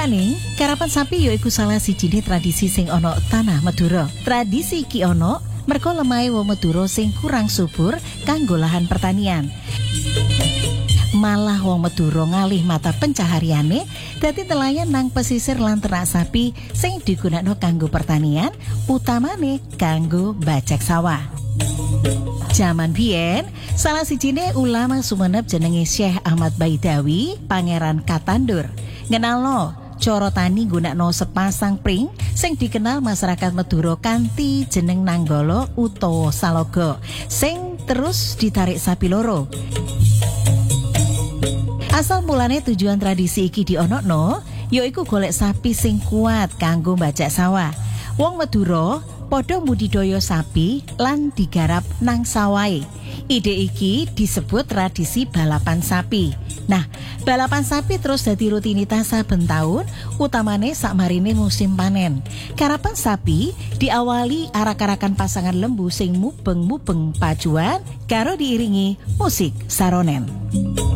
Mulané, karapan sapi yaiku salah sijine tradisi sing ana tanah Madura. Tradisi iki ana merga lemahe wong Madura sing kurang subur kanggo lahan pertanian. Malah wong Madura ngalih mata pencahariane dadi nelayan nang pesisir lan ternak sapi sing digunakno kanggo pertanian, utamane kanggo bajak sawah. Jaman biyen, salah sijine ulama Sumenep jenenge Syekh Ahmad Baidawi, Pangeran Katandur, ngenalno cara tani nggunakno sepasang pring sing dikenal masyarakat Madura kanthi jeneng nanggala utawa saloga sing terus ditarik sapi loro. Asal mulane tujuan tradisi iki dionokno yaiku golek sapi sing kuat kanggo bajak sawah. Wong Madura padha mbudidaya sapi lan digarap nang sawahe. Ide iki disebut tradisi balapan sapi. Nah, balapan sapi terus dadi rutinitas saben taun, utamane sakmarine musim panen. Karapan sapi diawali arak-arakan pasangan lembu sing mubeng-mubeng pacuan karo diiringi musik saronen.